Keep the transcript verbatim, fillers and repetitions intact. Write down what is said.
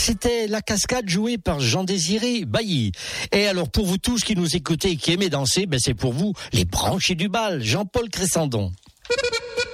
C'était La Cascade jouée par Jean-Désiré Bailly. Et alors pour vous tous qui nous écoutez et qui aimez danser, ben c'est pour vous les branchés du bal, Jean-Paul Cressandon.